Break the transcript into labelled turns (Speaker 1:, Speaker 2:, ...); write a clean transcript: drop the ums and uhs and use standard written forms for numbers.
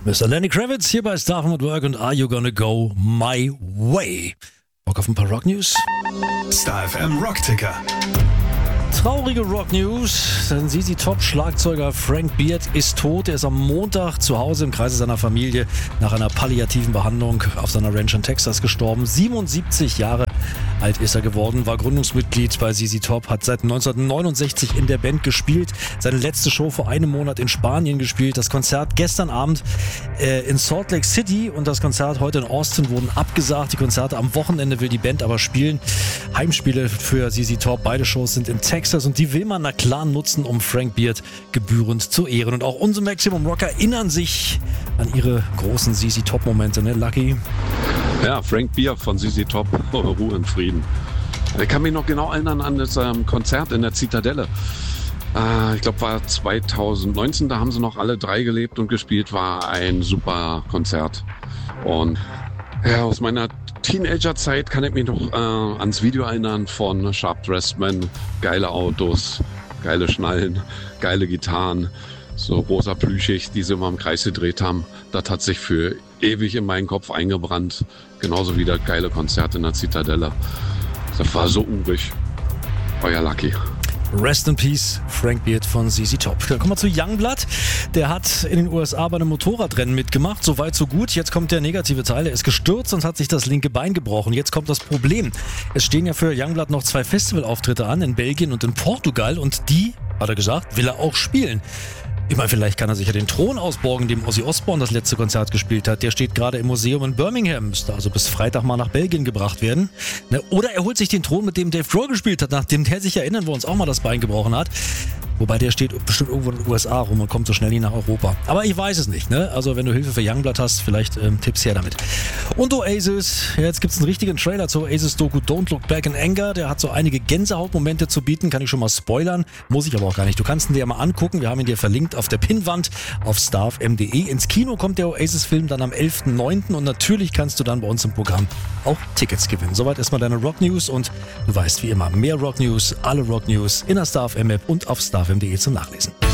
Speaker 1: Mr. Lenny Kravitz hier bei Star at Work und Are You Gonna Go My Way? Bock auf ein paar Rock News?
Speaker 2: Star FM Rock Ticker.
Speaker 1: Traurige Rock News, denn ZZ Top Schlagzeuger Frank Beard ist tot. Er ist am Montag zu Hause im Kreise seiner Familie nach einer palliativen Behandlung auf seiner Ranch in Texas gestorben. 77 Jahre alt ist er geworden, war Gründungsmitglied bei ZZ Top, hat seit 1969 in der Band gespielt, seine letzte Show vor einem Monat in Spanien gespielt, das Konzert gestern Abend in Salt Lake City und das Konzert heute in Austin wurden abgesagt. Die Konzerte am Wochenende will die Band aber spielen. Heimspiele für ZZ Top, beide Shows sind in Texas und die will man na klar nutzen, um Frank Beard gebührend zu ehren. Und auch unsere Maximum Rocker erinnern sich an ihre großen ZZ Top Momente, ne Lucky?
Speaker 3: Ja, Frank Beard von ZZ Top, Ruhe in Frieden. Ich kann mich noch genau erinnern an das Konzert in der Zitadelle. Ich glaube, war 2019, da haben sie noch alle drei gelebt und gespielt, war ein super Konzert. Und ja, aus meiner Teenagerzeit kann ich mich noch ans Video erinnern von Sharp Dressed Men. Geile Autos, geile Schnallen, geile Gitarren, so rosa plüschig, die sie immer im Kreis gedreht haben. Das hat sich für ewig in meinen Kopf eingebrannt. Genauso wie das geile Konzert in der Zitadelle. Das war so urig. Euer Lucky.
Speaker 1: Rest in Peace, Frank Beard von ZZ Top. Dann kommen wir zu Youngblood. Der hat in den USA bei einem Motorradrennen mitgemacht. So weit, so gut. Jetzt kommt der negative Teil. Er ist gestürzt und hat sich das linke Bein gebrochen. Jetzt kommt das Problem. Es stehen ja für Youngblood noch 2 Festivalauftritte an, in Belgien und in Portugal. Und die, hat er gesagt, will er auch spielen. Ich meine, vielleicht kann er sich ja den Thron ausborgen, dem Ozzy Osbourne das letzte Konzert gespielt hat. Der steht gerade im Museum in Birmingham, müsste also bis Freitag mal nach Belgien gebracht werden. Oder er holt sich den Thron, mit dem Dave Grohl gespielt hat, nachdem der sich erinnern, wo uns auch mal das Bein gebrochen hat. Wobei der steht bestimmt irgendwo in den USA rum und kommt so schnell nie nach Europa. Aber ich weiß es nicht, ne? Also wenn du Hilfe für Youngblood hast, vielleicht Tipps her damit. Und Oasis, ja, jetzt gibt es einen richtigen Trailer zur Oasis-Doku Don't Look Back in Anger. Der hat so einige Gänsehautmomente zu bieten, kann ich schon mal spoilern. Muss ich aber auch gar nicht. Du kannst ihn dir ja mal angucken. Wir haben ihn dir verlinkt auf der Pinnwand auf starfm.de. Ins Kino kommt der Oasis-Film dann am 11.09. und natürlich kannst du dann bei uns im Programm auch Tickets gewinnen. Soweit erstmal deine Rock News und du weißt wie immer, mehr Rock News, alle Rock News in der StarFM-App und auf starfm.de zum Nachlesen.